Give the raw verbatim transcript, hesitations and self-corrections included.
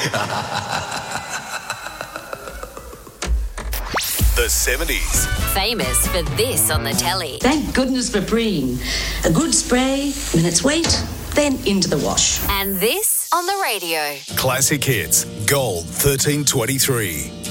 The seventies. Famous for this on the telly. Thank goodness for Preen. A good spray, minutes wait, then into the wash. And this on the radio. Classic Hits, Gold thirteen twenty-three.